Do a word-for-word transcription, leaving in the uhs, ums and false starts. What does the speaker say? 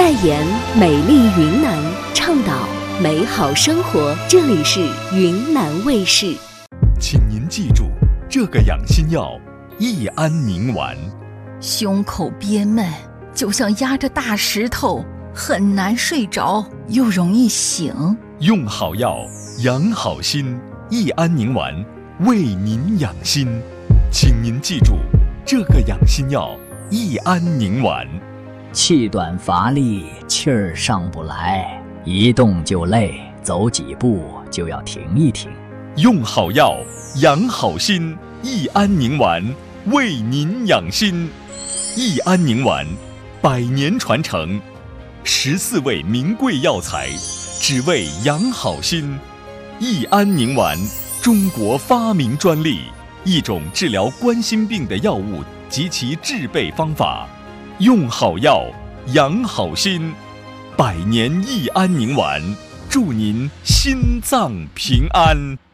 代言美丽云南，倡导美好生活。这里是云南卫视。 请您记住，这个养心药益安宁丸。 胸口憋闷，就像压着大石头，很难睡着，又容易醒。 用好药，养好心。益安宁丸为您养心。请您记住，这个养心药益安宁丸。 气短乏力，气儿上不来，一动就累，走几步就要停一停。 用好药，养好心。益安宁丸为您养心。益安宁丸，百年传承，十四味名贵药材，只为养好心。益安宁丸，中国发明专利，一种治疗冠心病的药物及其制备方法。用好药，养好心。百年益安宁丸，祝您心脏平安。